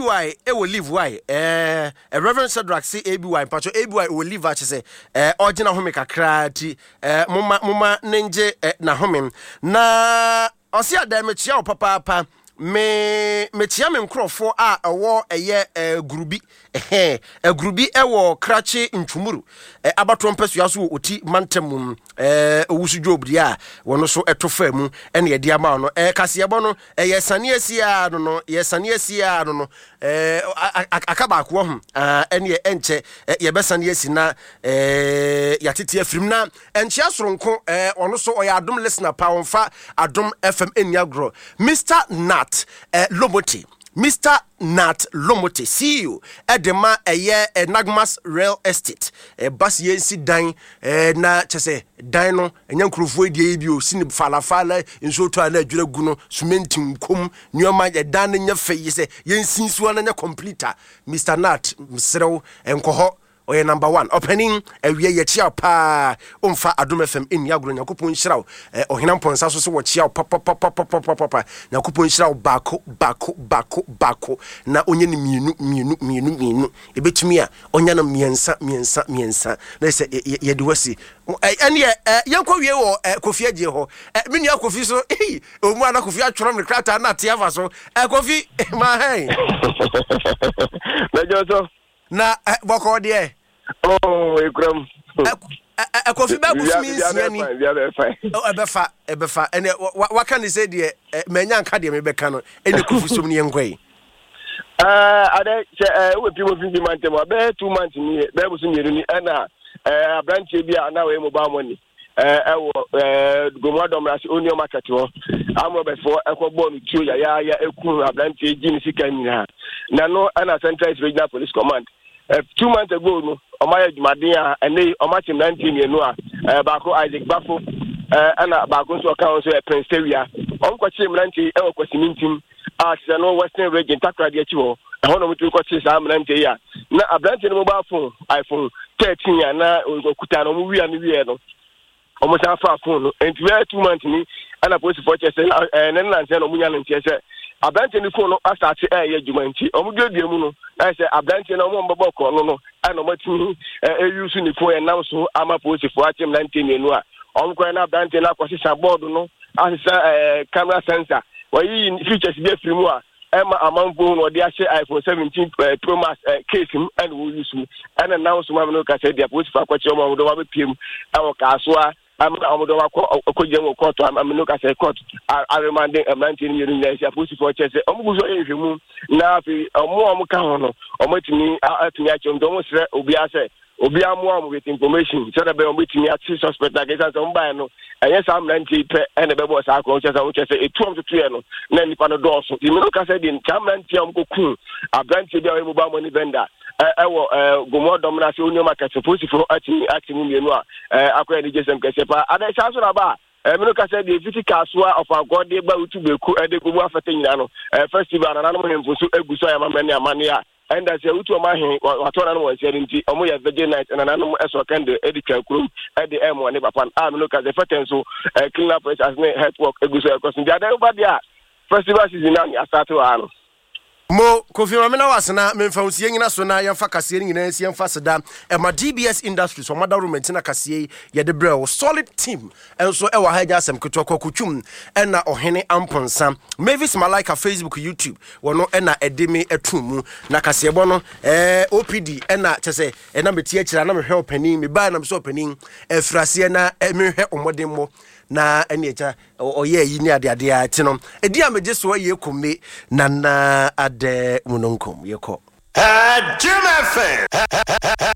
ABY e will leave why Reverend Shadrack say ABY pacho ABY will leave ache say ogina home kakra ti mama nenje na home na osia da mechia papa me chia me nkrofo a ewo eye grubi grubi ewo krache ntwumuru abato mpasua so oti mantamum owusu job dia wono so etofa mu ene ye dia ma no kase ebo no ye sane asia no ye sane asia no akaba akwo ho ene ye enche ye besane asi na yatete afirim na enchia soronko ono so oyadom listener pa wonfa adom FM eniagro Mr. Nat Lomoti Mr. Nat Lomoti CEO Edema Nagmas Real Estate bas yensi dan na chese dan no enyankrofo edie bi o sini falafala nso to ana adwura gu no cement nkom nyoma dan nya feye se yensi so na nya completer Mr. Nat msrew enkoho oye number 1 opening ewie ye chia pa omfa Adom FM eniagro nyakopon hyiraw ohena ponsa so wo chia papa nyakopon hyiraw bako na onye ni mienu ebetumi a onya na miensa na se ye de wasi ene yenko wie wo Kofi agie ho menu Kofi so omu ana Kofi atworo me krata na tiafa so Kofi ma hey na joso na boko de ekram Kofi babu smisi ani ebefa ene waka ni say de manya nka de mebeka no ene Kofi som ne yenkoi ade we people fi mantem be 2 months ni be bu so nyeru ni na abranche bia na we mobile money ewo gomadom rasi onio market ho amo be for ekogbo no tuo ya eku abranche gi ni sika nyina na no na Central Regional Police Command 2 months ago no omaya jumaden a ene omatim 19 enu a baako Isaac Bafo ana baako so kan so Prince Tewia onkwachi mranti ewo kwasimintim a se no Western Region takrade achi ho hono mutu kwachi sa mranti ya na abranti no mobile phone iPhone 13 ya na okuta no mu wi no almost half a phone and 2 months ni ana police for chese na nse no munya no chese abranti ni phone no start ye jumanti omudwe mu no na say abranti na mo mbabo ko no ana matimi use ni phone na so ama police for achem 19 enu a omkwa na abranti na kwasisa board no asisa camera sensor wayi features be free mu a ema amambo no de ahye iPhone 17 Pro Max case and we use and now so no ka say the police for kwache mo do wa be piem awo ka so a amodo akojemo court amino ka say court I remanding a 19 year in police for chese omuguzo ehwemu na afi omo ka ho no omatimi atumi achom do mo sre obi ase obi amu with information so that be omatimi ati suspect against some buy no eye sam 90 pe and be boss akọ chese wo chese etuom to e no na nipa no do so imino ka say din sam 90 am ko ku abranti bia we mobile money vendor ewo gomodom na se onyo market police for ati mienu a akwa ni jesem kesepa ada sha so na ba mino ka say the physical soa of God dey ba utu beku de gobu afete nyina no festival na no hemfo so eguso ya mamani amane a and as utu o mahen wato na no wo share nti omo ya virgin night na no eso kende edika kurum de m1 ne papa mino ka say feten so clean up as ne health work eguso ya kosin dia over there festival season na start wa no mo Kofi na wasana memfa usie nyina so na yemfa kase nyina sie yemfa seda ma DBS Industries o madarument na kase ye de brɛ solid team enso e wa haja asem kotwakotwum na ohene amponsa Mavis Malaika Facebook YouTube wono na edeme atumu na kase bo no OPD na chese na metie akira na mehwe opanin me ba na me so opanin frase na mehwe omodemmo na ene echa oye yi ni ade a ti no edi a meje so ye kome na ade munonkom ye ko Jim FM